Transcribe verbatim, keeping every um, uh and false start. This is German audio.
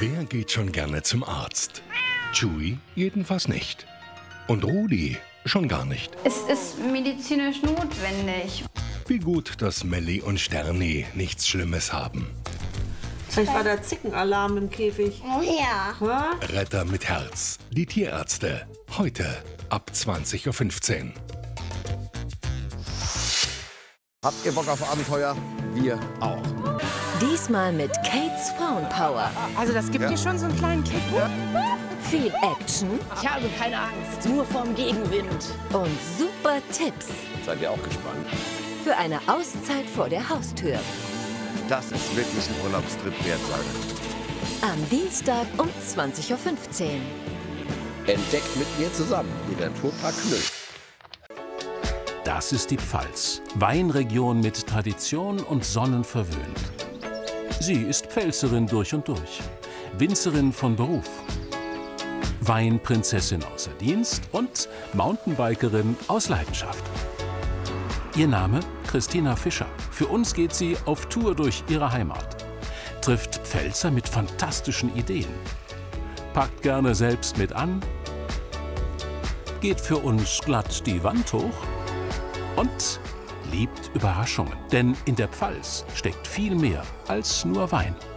Wer geht schon gerne zum Arzt? Chewie jedenfalls nicht. Und Rudi schon gar nicht. Es ist medizinisch notwendig. Wie gut, dass Melli und Sterni nichts Schlimmes haben. Vielleicht war der Zickenalarm im Käfig. Oh ja. Ha? Retter mit Herz. Die Tierärzte. Heute ab zwanzig Uhr fünfzehn. Habt ihr Bock auf Abenteuer? Wir auch. Diesmal mit Kates Frauenpower. Also das gibt Ja. dir schon so einen kleinen Kick, ne? Viel Action Ich habe keine Angst, nur vorm Gegenwind. und super Tipps Seid ihr auch gespannt? für eine Auszeit vor der Haustür. Das ist wirklich ein Urlaubstrip wert, Leute. Am Dienstag um zwanzig Uhr fünfzehn. Entdeckt mit mir zusammen den Naturpark Knüll. Das ist die Pfalz, Weinregion mit Tradition und sonnenverwöhnt. Sie ist Pfälzerin durch und durch, Winzerin von Beruf, Weinprinzessin außer Dienst und Mountainbikerin aus Leidenschaft. Ihr Name? Christina Fischer. Für uns geht sie auf Tour durch ihre Heimat, trifft Pfälzer mit fantastischen Ideen, packt gerne selbst mit an, geht für uns glatt die Wand hoch und liebt Überraschungen. Denn in der Pfalz steckt viel mehr als nur Wein.